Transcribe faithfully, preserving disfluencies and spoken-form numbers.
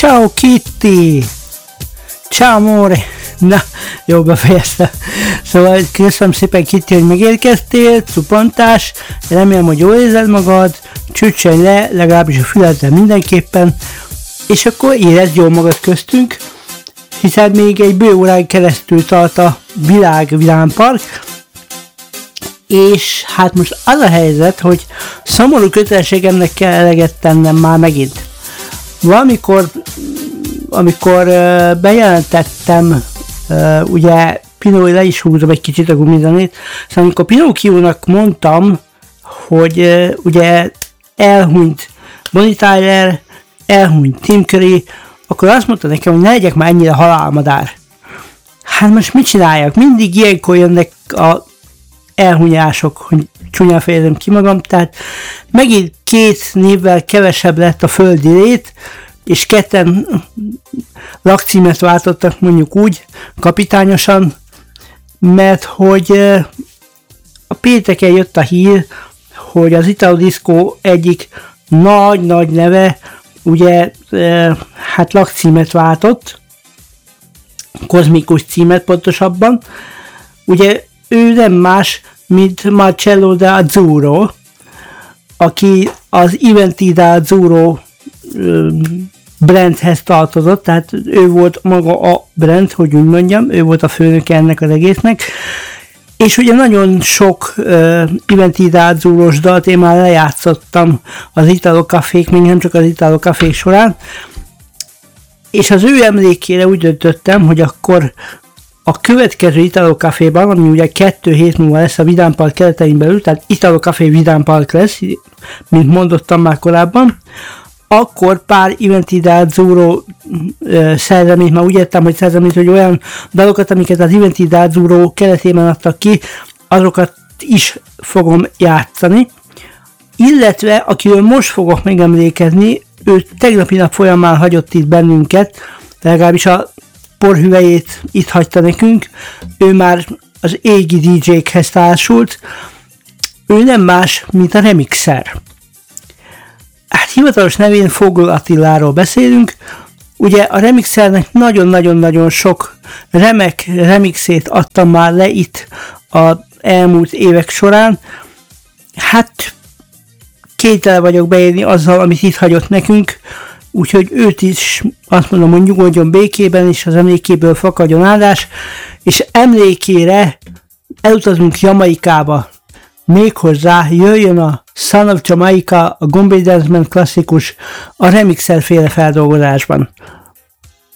Ciao Kitty! Ciao amore! Na, jó, befejeztem. Szóval köszönöm szépen Kitty, hogy megérkeztél, cupontás, remélem, hogy jól érzed magad, csücsölj le, legalábbis a füledre mindenképpen, és akkor érezd jól magad köztünk, hiszen még egy bő órán keresztül tart a Világ Vidámpark, és hát most az a helyzet, hogy szomorú kötelességemnek kell eleget tennem már megint. Valamikor, amikor uh, bejelentettem, uh, ugye Pinói, le is húzom egy kicsit a gumizenét, szóval amikor Pinókiónak mondtam, hogy uh, ugye elhunyt Bonnie Tyler, elhunyt Tim Curry, akkor azt mondta nekem, hogy ne legyek már ennyire halálmadár. Hát most mit csináljak? Mindig ilyenkor jönnek a elhunyások, hogy csúnyán fejezem ki magam, tehát megint két névvel kevesebb lett a földi lét, és ketten lakcímet váltottak, mondjuk úgy, kapitányosan, mert hogy a pénteken jött a hír, hogy az Italo Disco egyik nagy-nagy neve, ugye, hát lakcímet váltott, kozmikus címet pontosabban, ugye ő nem más, mint Marcello D'Azzurro, aki az Eventi D'Azzurro brandhez tartozott, tehát ő volt maga a brand, hogy úgy mondjam, ő volt a főnöke ennek az egésznek, és ugye nagyon sok uh, Eventi D'Azzurros dalt én már lejátszottam az Italo Cafék, még nem csak az Italo Cafék során, és az ő emlékére úgy döntöttem, hogy akkor a következő Italo Caféban, ami ugye kettő hét múlva lesz a Vidámpark keretein belül, tehát Italo Café Vidámpark lesz, mint mondottam már korábban, akkor pár Eventi D'Azzurro uh, szerzeményt, már úgy értem, hogy szerzeményt, hogy olyan dalokat, amiket az Eventi D'Azzurro keretében adtak ki, azokat is fogom játszani. Illetve, akiről most fogok megemlékezni, ő tegnapi nap folyamán hagyott itt bennünket, legalábbis a porhüvelyét itt hagyta nekünk, ő már az égi dé dzsékhez társult, ő nem más, mint a Remixer. Hát hivatalos nevén Fogl Attiláról beszélünk, ugye a Remixernek nagyon-nagyon-nagyon sok remek remixét adtam már le itt az elmúlt évek során, hát kétel vagyok beírni azzal, amit itt hagyott nekünk, úgyhogy őt is azt mondom, hogy nyugodjon békében, és az emlékéből fakadjon áldás, és emlékére elutazunk Jamaikába, méghozzá jöjjön a Son of Jamaica, a Gombey Dancement klasszikus, a Remixer féle feldolgozásban.